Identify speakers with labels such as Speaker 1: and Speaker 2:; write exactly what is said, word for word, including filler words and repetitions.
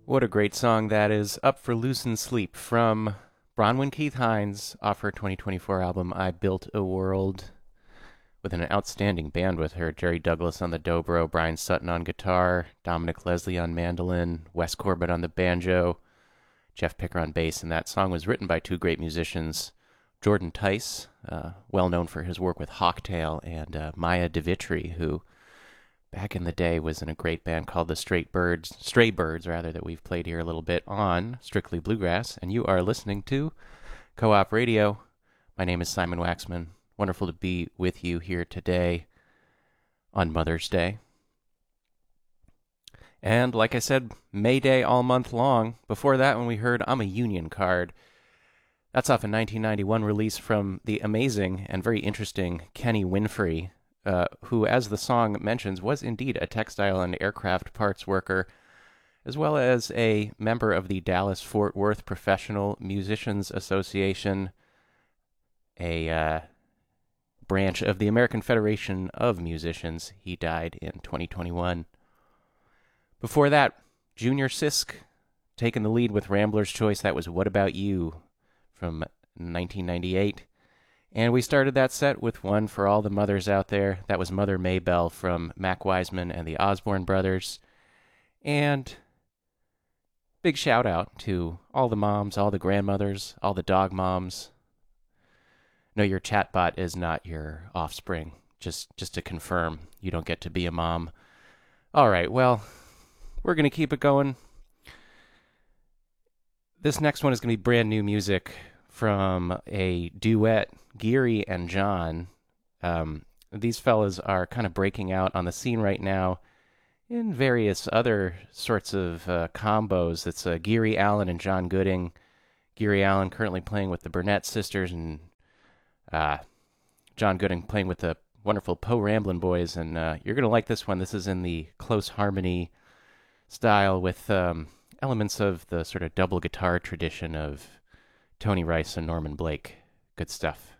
Speaker 1: What a great song that is. Up for Lucid Sleep from Bronwyn Keith Hines off her twenty twenty-four album I Built a World, with an outstanding band with her. Jerry Douglas on the dobro, Brian Sutton on guitar, Dominic Leslie on mandolin, Wes Corbett on the banjo, Jeff Picker on bass, and that song was written by two great musicians, Jordan Tice, uh, well known for his work with Hawktail, and uh, Maya DeVitri, who back in the day was in a great band called the Straight Birds, Stray Birds, rather, that we've played here a little bit on Strictly Bluegrass, and you are listening to Co-op Radio. My name is Simon Waxman. Wonderful to be with you here today on Mother's Day. And like I said, May Day all month long. Before that, when we heard I'm a Union Card, that's off a nineteen ninety-one release from the amazing and very interesting Kenny Winfrey, Uh, who, as the song mentions, was indeed a textile and aircraft parts worker, as well as a member of the Dallas-Fort Worth Professional Musicians Association, a uh, branch of the American Federation of Musicians. He died in twenty twenty-one. Before that, Junior Sisk taking the lead with Rambler's Choice. That was What About You from nineteen ninety-eight. And we started that set with one for all the mothers out there. That was Mother Maybelle from Mac Wiseman and the Osborne Brothers. And big shout out to all the moms, all the grandmothers, all the dog moms. No, your chatbot is not your offspring. Just just to confirm, you don't get to be a mom. All right, well, we're going to keep it going. This next one is going to be brand new music from a duet, Geary and John. Um, these fellas are kind of breaking out on the scene right now in various other sorts of uh, combos. It's uh, Geary Allen and John Gooding. Geary Allen currently playing with the Burnett sisters, and uh, John Gooding playing with the wonderful Poe Ramblin' Boys. And uh, you're going to like this one. This is in the close harmony style with um, elements of the sort of double guitar tradition of Tony Rice and Norman Blake. Good stuff.